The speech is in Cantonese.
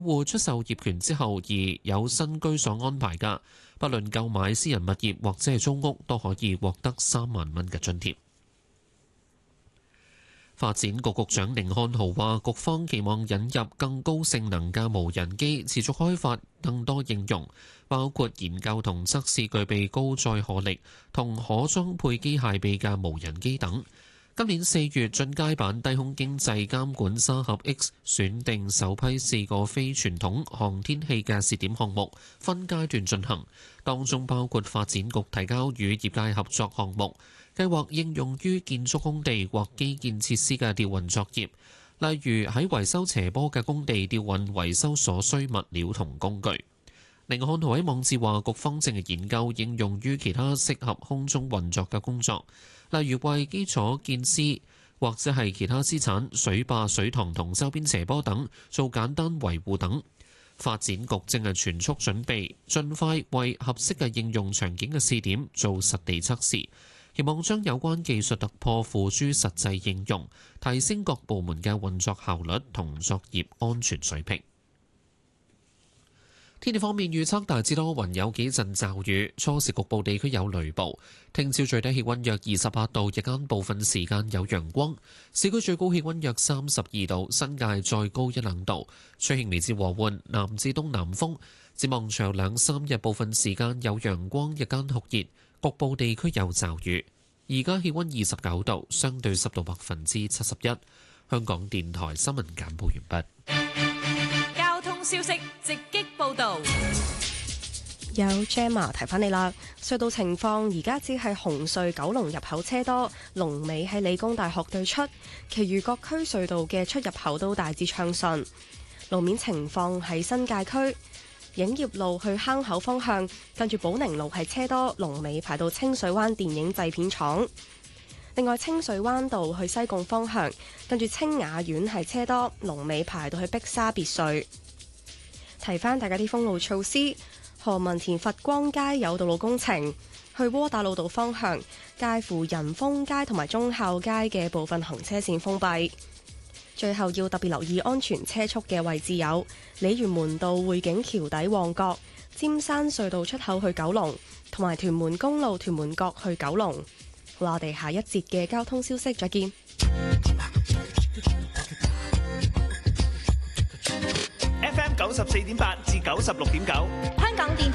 戶出售業權之後而有新居所安排嘅，不論購買私人物業或者係租屋，都可以獲得3萬蚊嘅津貼。發展局局長甯漢豪話，局方期望引入更高性能嘅無人機，持續開發更多應用，包括研究同測試具備高載荷力同可裝配機械臂嘅無人機等。今年4月，進階版低空經濟監管沙盒 X 選定首批4個非傳統航天器嘅試點項目，分階段進行，當中包括發展局提交與業界合作項目，計劃應用於建築工地或基建設施嘅吊運作業，例如喺維修斜坡嘅工地吊運維修所需物料同工具。甯漢豪喺網誌話，局方正係研究應用於其他適合空中運作嘅工作，例如為基礎建設或者係其他資產、水壩、水塘同周邊斜坡等做簡單維護等。發展局正係全速準備，盡快為合適嘅應用場景嘅試點做實地測試，希望將有關技術突破付諸實際應用，提升各部門嘅運作效率同作業安全水平。天氣方面預測大致多雲，有幾陣驟雨，初時局部地區有雷暴。聽朝最低氣溫約28度，日間部分時間有陽光。市區最高氣溫約32度，新界再高1-2度。吹輕微至和緩南至東南風。展望長2-3日，部分時間有陽光，日間酷熱，局部地區有驟雨。而家氣溫29度，相對濕度71%。香港電台新聞簡報完畢。 消息直擊報道， 有 Gemma 提翻你啦。隧道情況而家只係紅隧九龍入口車多，龍尾喺理工大學對出，其餘各區隧道嘅出入口都大致暢順。路面情況喺新界區影業路去坑口方向，跟住寶寧路係車多，龍尾排到清水灣電影製片廠。另外，清水灣道去西貢方向，跟住清雅苑係車多，龍尾排到去碧沙別墅。提翻大家啲封路措施，何文田佛光街有道路工程，去窩打老道方向，介乎仁豐街同埋忠孝街嘅部分行車線封閉。最後要特別留意安全車速嘅位置有鯉魚門道匯景橋底旺角、尖山隧道出口去九龍，同埋屯門公路屯門角去九龍。好啦，我哋下一節嘅交通消息再見。 FM 94.8至96.9，香港電